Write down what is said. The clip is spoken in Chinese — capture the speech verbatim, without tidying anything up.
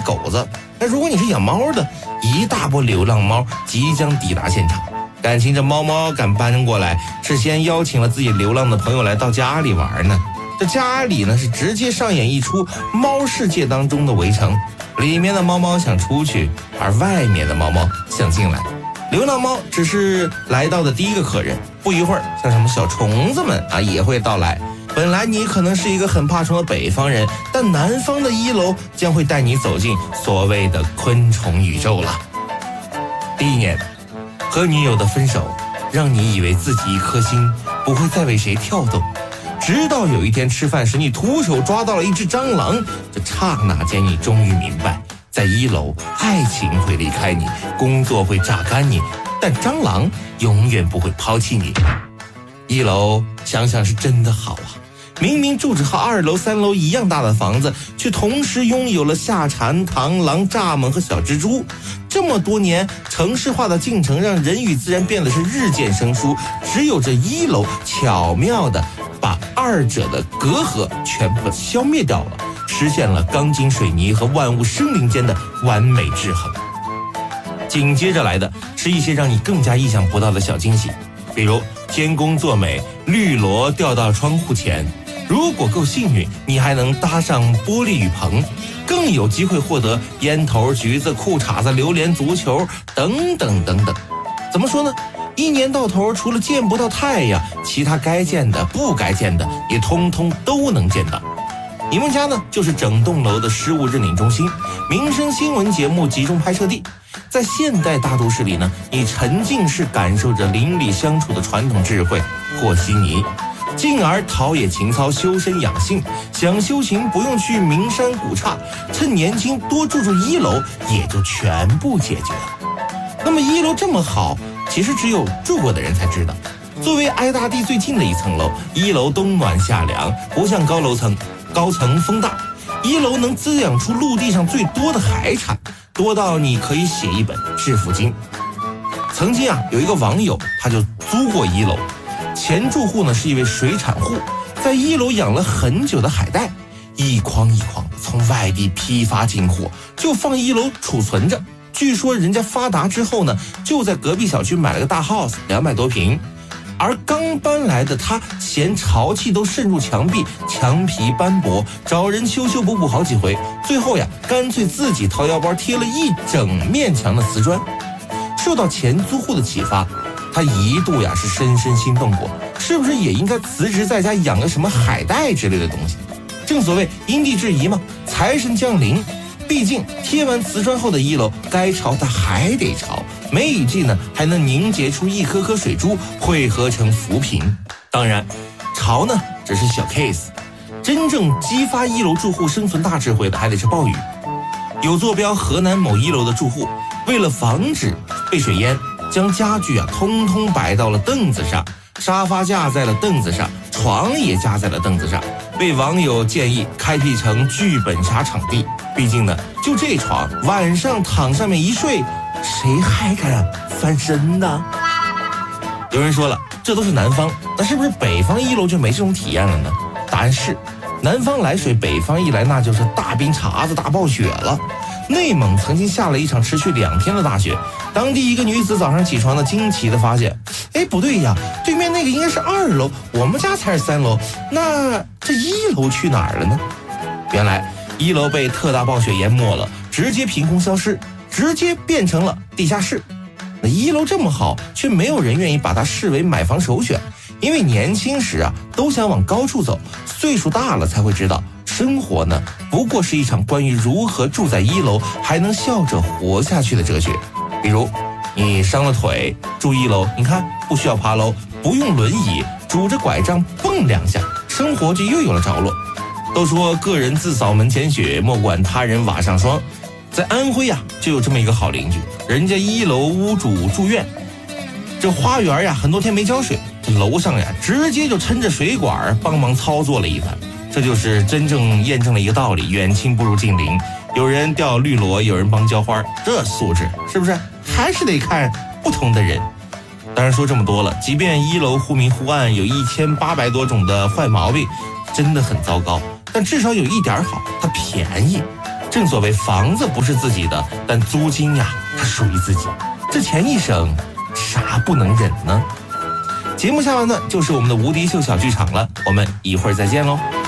狗子。那如果你是养猫的，一大波流浪猫即将抵达现场。感情这猫猫敢搬过来，是先邀请了自己流浪的朋友来到家里玩呢。这家里呢是直接上演一出猫世界当中的围城，里面的猫猫想出去，而外面的猫猫想进来。流浪猫只是来到的第一个客人，不一会儿，像什么小虫子们啊也会到来。本来你可能是一个很怕虫的北方人，但南方的一楼将会带你走进所谓的昆虫宇宙了。第一年，和女友的分手，让你以为自己一颗心不会再为谁跳动，直到有一天吃饭时，你徒手抓到了一只蟑螂，这刹那间你终于明白，在一楼，爱情会离开你，工作会榨干你，但蟑螂永远不会抛弃你。一楼想想是真的好啊，明明住着和二楼三楼一样大的房子，却同时拥有了夏蝉、螳螂、蚱蜢和小蜘蛛。这么多年城市化的进程让人与自然变得是日渐生疏，只有这一楼巧妙地把二者的隔阂全部消灭掉了，实现了钢筋水泥和万物生灵间的完美制衡。紧接着来的是一些让你更加意想不到的小惊喜，比如天公作美，绿萝掉到窗户前，如果够幸运，你还能搭上玻璃雨棚，更有机会获得烟头、橘子、裤衩子、榴莲、足球等等等等。怎么说呢？一年到头除了见不到太阳，其他该见的不该见的也通通都能见到。你们家呢就是整栋楼的失物认领中心，民生新闻节目集中拍摄地。在现代大都市里呢，你沉浸式感受着邻里相处的传统智慧和稀泥，进而陶冶情操，修身养性。想修行不用去名山古刹，趁年轻多住住一楼也就全部解决了。那么一楼这么好，其实只有住过的人才知道。作为挨大地最近的一层楼，一楼冬暖夏凉，不像高楼层高层风大，一楼能滋养出陆地上最多的海产，多到你可以写一本致富经。曾经啊，有一个网友他就租过一楼，前住户呢是一位水产户，在一楼养了很久的海带，一筐一筐从外地批发进货，就放一楼储存着。据说人家发达之后呢，就在隔壁小区买了个大 house， 两百多平。而刚搬来的他嫌潮气都渗入墙壁，墙皮斑驳，找人修修补补好几回，最后呀干脆自己掏腰包贴了一整面墙的瓷砖。受到前租户的启发，他一度呀是深深心动过，是不是也应该辞职在家养个什么海带之类的东西。正所谓因地制宜嘛，财神降临。毕竟贴完瓷砖后的一楼，该潮它还得潮，梅雨季呢还能凝结出一颗颗水珠，汇合成浮萍。当然潮呢只是小 case， 真正激发一楼住户生存大智慧的还得是暴雨。有坐标河南某一楼的住户，为了防止被水淹，将家具啊通通摆到了凳子上，沙发架在了凳子上，床也架在了凳子上，被网友建议开辟成剧本杀场地。毕竟呢，就这床晚上躺上面一睡，谁还敢翻身呢？有人说了，这都是南方，那是不是北方一楼就没这种体验了呢？答案是，南方来水，北方一来那就是大冰碴子、大暴雪了。内蒙曾经下了一场持续两天的大雪，当地一个女子早上起床呢，惊奇的发现，哎，不对呀，对面那个应该是二楼，我们家才是三楼，那这一楼去哪儿了呢？原来一楼被特大暴雪淹没了，直接凭空消失，直接变成了地下室。那一楼这么好，却没有人愿意把它视为买房首选，因为年轻时啊都想往高处走，岁数大了才会知道，生活呢不过是一场关于如何住在一楼还能笑着活下去的哲学。比如你伤了腿住一楼，你看不需要爬楼，不用轮椅，拄着拐杖蹦两下，生活就又有了着落。都说个人自扫门前雪，莫管他人瓦上霜。在安徽呀，就有这么一个好邻居，人家一楼屋主住院，这花园呀很多天没浇水，这楼上呀直接就撑着水管帮忙操作了一番。这就是真正验证了一个道理，远亲不如近邻。有人钓绿萝，有人帮浇花，这素质是不是还是得看不同的人。当然说这么多了，即便一楼忽明忽暗，有一千八百多种的坏毛病，真的很糟糕，但至少有一点好，它便宜。 正所谓房子不是自己的，但租金呀，它属于自己。这钱一省，啥不能忍呢？节目下完呢，就是我们的无敌秀小剧场了，我们一会儿再见喽。